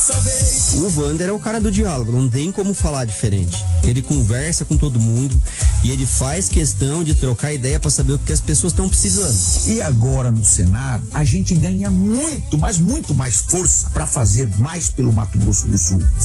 O Vander é o cara do diálogo, não tem como falar diferente. Ele conversa com todo mundo e ele faz questão de trocar ideia para saber o que as pessoas estão precisando. E agora no Senado, a gente ganha muito, mas muito mais força para fazer mais pelo Mato Grosso do Sul.